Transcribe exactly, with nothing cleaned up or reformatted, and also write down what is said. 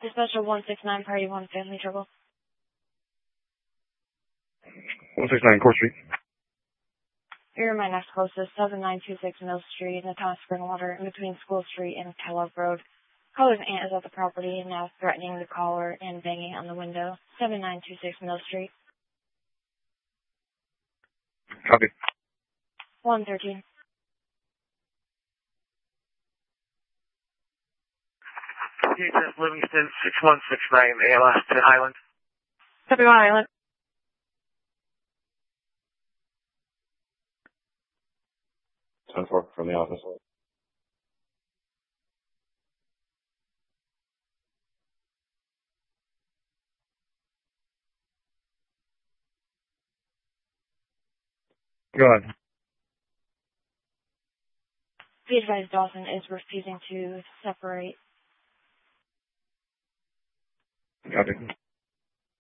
Dispatcher one six nine, party one, family trouble. one six nine, Court Street. You're my next closest, seven nine two six Mill Street, Natas Springwater, in between School Street and Kellogg Road. Caller's aunt is at the property and now threatening the caller and banging on the window. seven nine two six Mill Street. Copy. one thirteen. U T S Livingston, six one six nine, A L S to Island. Copy one Island. ten four from the office. Go ahead. Be advised Dawson is refusing to separate. Copy.